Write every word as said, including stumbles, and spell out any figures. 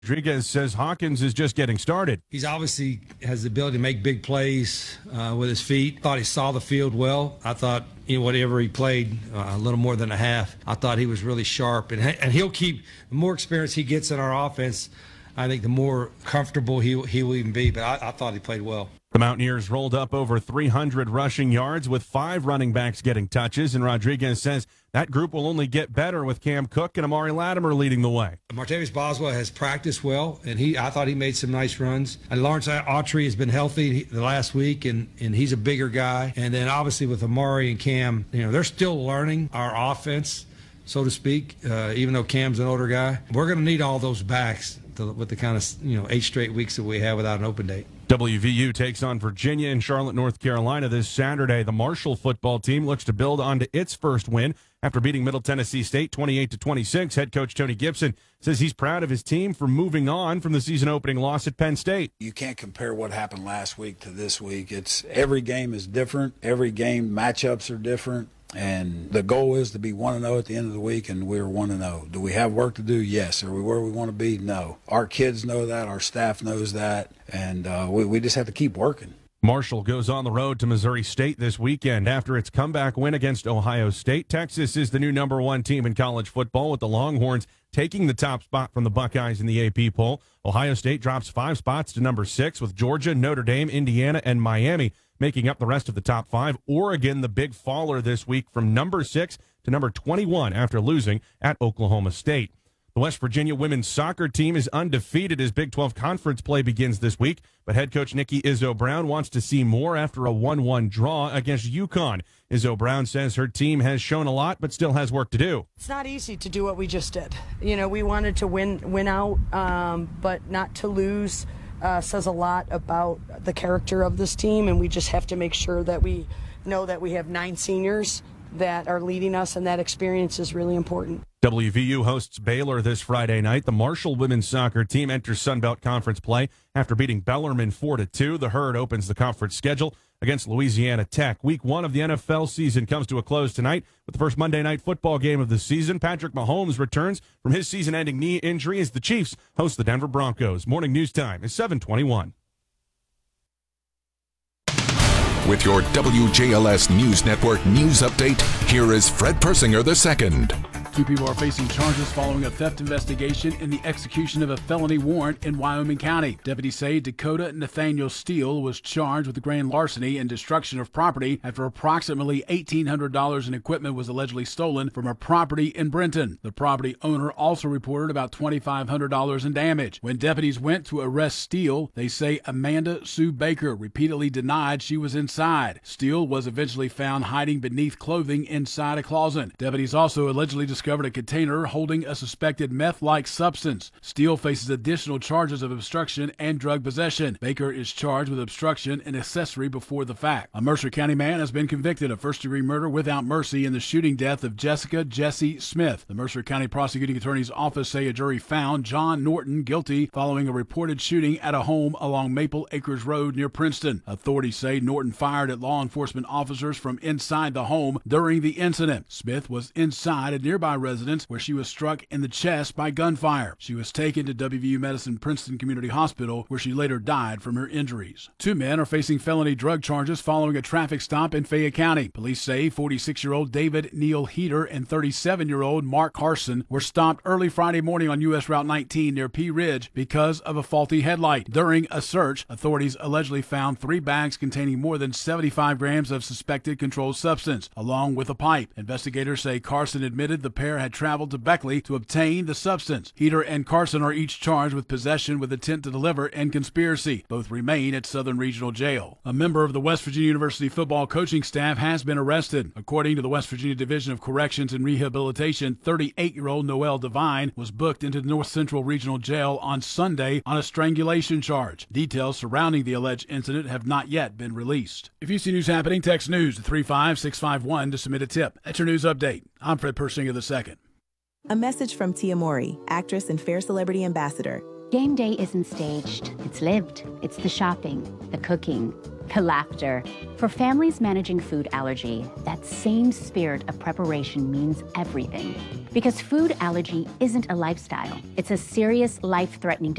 Rodriguez says Hawkins is just getting started. He's obviously has the ability to make big plays uh, with his feet. Thought he saw the field well. I thought, you know, whatever he played, uh, a little more than a half, I thought he was really sharp. And, and he'll keep, the more experience he gets in our offense, I think the more comfortable he, he will even be. But I, I thought he played well. The Mountaineers rolled up over three hundred rushing yards with five running backs getting touches, and Rodriguez says that group will only get better with Cam Cook and Amari Latimer leading the way. Martavis Boswell has practiced well, and he I thought he made some nice runs. And Lawrence Autry has been healthy the last week, and, and he's a bigger guy. And then obviously with Amari and Cam, you know, they're still learning our offense, so to speak, uh, even though Cam's an older guy. We're going to need all those backs to, with the kind of, you know, eight straight weeks that we have without an open date. W V U takes on Virginia in Charlotte, North Carolina this Saturday. The Marshall football team looks to build onto its first win after beating Middle Tennessee State twenty-eight to twenty-six. Head coach Tony Gibson says he's proud of his team for moving on from the season-opening loss at Penn State. You can't compare what happened last week to this week. It's every game is different. Every game matchups are different. And the goal is to be one and oh at the end of the week, and we're one and oh. Do we have work to do? Yes. Are we where we want to be? No. Our kids know that. Our staff knows that. And uh, we, we just have to keep working. Marshall goes on the road to Missouri State this weekend after its comeback win against Ohio State. Texas is the new number one team in college football, with the Longhorns taking the top spot from the Buckeyes in the A P poll. Ohio State drops five spots to number six, with Georgia, Notre Dame, Indiana, and Miami making up the rest of the top five. Oregon, the big faller this week, from number six to number twenty-one after losing at Oklahoma State. The West Virginia women's soccer team is undefeated as Big twelve conference play begins this week, but head coach Nikki Izzo Brown wants to see more after a one one draw against UConn. Izzo Brown says her team has shown a lot, but still has work to do. It's not easy to do what we just did. You know, we wanted to win, win out, um, but not to lose. Uh, says a lot about the character of this team, and we just have to make sure that we know that we have nine seniors that are leading us, and that experience is really important. W V U hosts Baylor this Friday night. The Marshall women's soccer team enters Sun Belt Conference play after beating Bellarmine four to two. The Herd opens the conference schedule against Louisiana Tech. Week one of the N F L season comes to a close tonight with the first Monday night football game of the season. Patrick Mahomes returns from his season-ending knee injury as the Chiefs host the Denver Broncos. Morning news time is seven twenty-one. With your W J L S News Network news update, here is Fred Persinger the second. Two people are facing charges following a theft investigation in the execution of a felony warrant in Wyoming County. Deputies say Dakota Nathaniel Steele was charged with grand larceny and destruction of property after approximately eighteen hundred dollars in equipment was allegedly stolen from a property in Brenton. The property owner also reported about twenty-five hundred dollars in damage. When deputies went to arrest Steele, they say Amanda Sue Baker repeatedly denied she was inside. Steele was eventually found hiding beneath clothing inside a closet. Deputies also allegedly discovered a container holding a suspected meth-like substance. Steele faces additional charges of obstruction and drug possession. Baker is charged with obstruction and accessory before the fact. A Mercer County man has been convicted of first-degree murder without mercy in the shooting death of Jessica Jesse Smith. The Mercer County Prosecuting Attorney's Office say a jury found John Norton guilty following a reported shooting at a home along Maple Acres Road near Princeton. Authorities say Norton fired at law enforcement officers from inside the home during the incident. Smith was inside a nearby residence where she was struck in the chest by gunfire. She was taken to W V U Medicine Princeton Community Hospital, where she later died from her injuries. Two men are facing felony drug charges following a traffic stop in Fayette County. Police say forty-six-year-old David Neal Heater and thirty-seven-year-old Mark Carson were stopped early Friday morning on U S Route nineteen near Pea Ridge because of a faulty headlight. During a search, authorities allegedly found three bags containing more than seventy-five grams of suspected controlled substance, along with a pipe. Investigators say Carson admitted the pair had traveled to Beckley to obtain the substance. Heater and Carson are each charged with possession with intent to deliver and conspiracy. Both remain at Southern Regional Jail. A member of the West Virginia University football coaching staff has been arrested. According to the West Virginia Division of Corrections and Rehabilitation, thirty-eight-year-old Noel Devine was booked into the North Central Regional Jail on Sunday on a strangulation charge. Details surrounding the alleged incident have not yet been released. If you see news happening, text news to three five six five one to submit a tip. That's your news update. I'm Fred Persinger the second. A message from Tia Mori, actress and Fair Celebrity Ambassador. Game day isn't staged. It's lived. It's the shopping, the cooking, the laughter. For families managing food allergy, that same spirit of preparation means everything. Because food allergy isn't a lifestyle, it's a serious, life-threatening